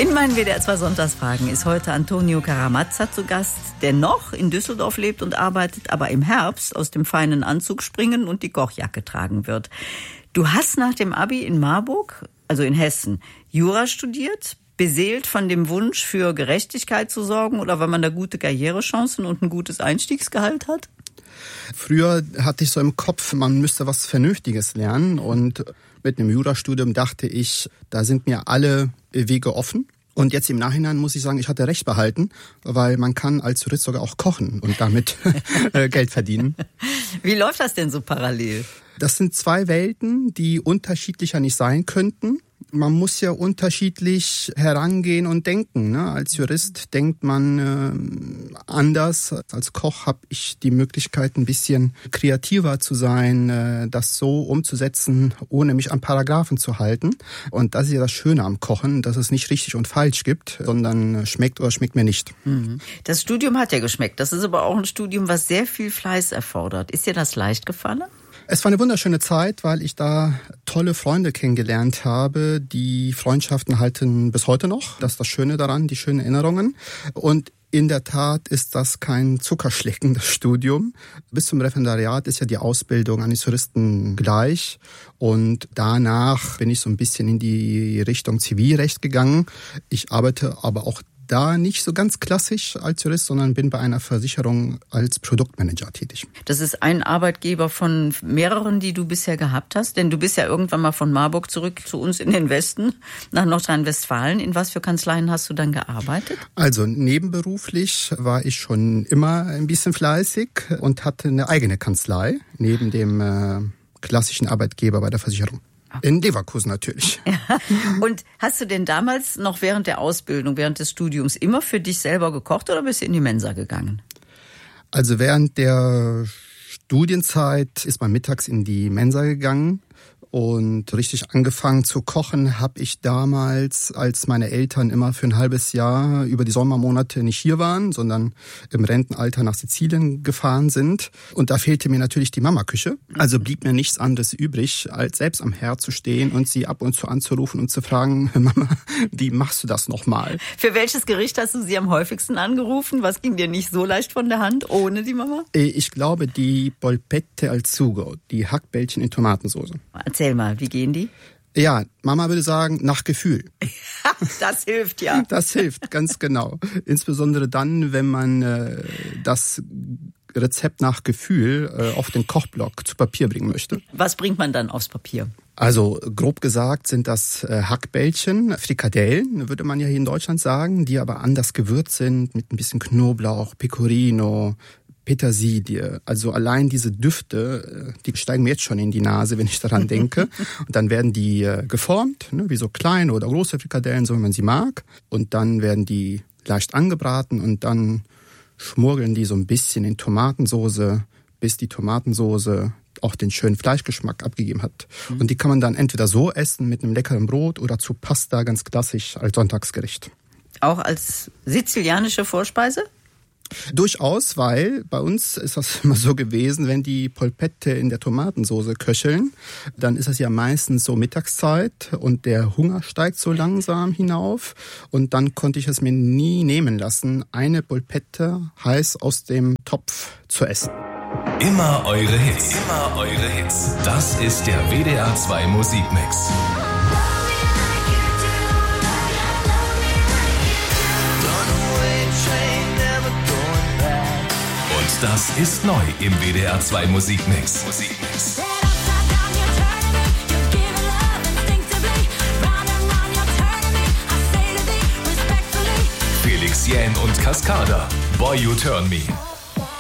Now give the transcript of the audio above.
In meinen WDR 2 Sonntagsfragen ist heute Antonio Caramazza zu Gast, der noch in Düsseldorf lebt und arbeitet, aber im Herbst aus dem feinen Anzug springen und die Kochjacke tragen wird. Du hast nach dem Abi in Marburg, also in Hessen, Jura studiert, beseelt von dem Wunsch für Gerechtigkeit zu sorgen oder weil man da gute Karrierechancen und ein gutes Einstiegsgehalt hat? Früher hatte ich so im Kopf, man müsste was Vernünftiges lernen und mit einem Jurastudium dachte ich, da sind mir alle Wege offen. Und jetzt im Nachhinein muss ich sagen, ich hatte recht behalten, weil man kann als Jurist sogar auch kochen und damit Geld verdienen. Wie läuft das denn so parallel? Das sind zwei Welten, die unterschiedlicher nicht sein könnten. Man muss ja unterschiedlich herangehen und denken, ne? Als Jurist denkt man anders. Als Koch habe ich die Möglichkeit, ein bisschen kreativer zu sein, das so umzusetzen, ohne mich an Paragraphen zu halten. Und das ist ja das Schöne am Kochen, dass es nicht richtig und falsch gibt, sondern schmeckt oder schmeckt mir nicht. Das Studium hat ja geschmeckt. Das ist aber auch ein Studium, was sehr viel Fleiß erfordert. Ist dir das leicht gefallen? Es war eine wunderschöne Zeit, weil ich da tolle Freunde kennengelernt habe. Die Freundschaften halten bis heute noch. Das ist das Schöne daran, die schönen Erinnerungen. Und in der Tat ist das kein Zuckerschlecken, das Studium. Bis zum Referendariat ist ja die Ausbildung eines Juristen gleich. Und danach bin ich so ein bisschen in die Richtung Zivilrecht gegangen. Ich arbeite aber auch da nicht so ganz klassisch als Jurist, sondern bin bei einer Versicherung als Produktmanager tätig. Das ist ein Arbeitgeber von mehreren, die du bisher gehabt hast? Denn du bist ja irgendwann mal von Marburg zurück zu uns in den Westen, nach Nordrhein-Westfalen. In was für Kanzleien hast du dann gearbeitet? Also nebenberuflich war ich schon immer ein bisschen fleißig und hatte eine eigene Kanzlei neben dem klassischen Arbeitgeber bei der Versicherung. In Leverkusen natürlich. Ja. Und hast du denn damals noch während der Ausbildung, während des Studiums immer für dich selber gekocht oder bist du in die Mensa gegangen? Also während der Studienzeit ist man mittags in die Mensa gegangen. Und richtig angefangen zu kochen habe ich damals, als meine Eltern immer für ein halbes Jahr über die Sommermonate nicht hier waren, sondern im Rentenalter nach Sizilien gefahren sind. Und da fehlte mir natürlich die Mamaküche. Also blieb mir nichts anderes übrig, als selbst am Herd zu stehen und sie ab und zu anzurufen und zu fragen, Mama, wie machst du das nochmal? Für welches Gericht hast du sie am häufigsten angerufen? Was ging dir nicht so leicht von der Hand ohne die Mama? Ich glaube, die Polpette al sugo, die Hackbällchen in Tomatensauce. Erzähl mal, wie gehen die? Ja, Mama würde sagen, nach Gefühl. Das hilft ja. Das hilft, ganz genau. Insbesondere dann, wenn man das Rezept nach Gefühl auf den Kochblock zu Papier bringen möchte. Was bringt man dann aufs Papier? Also grob gesagt sind das Hackbällchen, Frikadellen, würde man ja hier in Deutschland sagen, die aber anders gewürzt sind mit ein bisschen Knoblauch, Pecorino, Petersilie, also allein diese Düfte, die steigen mir jetzt schon in die Nase, wenn ich daran denke. Und dann werden die geformt, ne, wie so kleine oder große Frikadellen, so wie man sie mag. Und dann werden die leicht angebraten und dann schmurgeln die so ein bisschen in Tomatensoße, bis die Tomatensoße auch den schönen Fleischgeschmack abgegeben hat. Und die kann man dann entweder so essen mit einem leckeren Brot oder zu Pasta, ganz klassisch als Sonntagsgericht. Auch als sizilianische Vorspeise? Durchaus, weil bei uns ist das immer so gewesen, wenn die Polpette in der Tomatensauce köcheln, dann ist es ja meistens so Mittagszeit und der Hunger steigt so langsam hinauf und dann konnte ich es mir nie nehmen lassen, eine Polpette heiß aus dem Topf zu essen. Immer eure Hits, immer eure Hits. Das ist der WDR 2 Musikmix. Das ist neu im WDR 2 Musikmix. Felix Jähn und Cascada, Boy You Turn Me.